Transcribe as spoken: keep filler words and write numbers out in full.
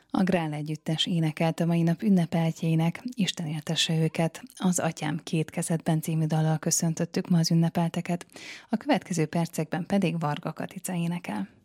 A Grál együttes énekelt a mai nap ünnepeltjének, Isten éltesse őket. Az Atyám két kezedben című dallal köszöntöttük ma az ünnepelteket, a következő percekben pedig Varga Katica énekel.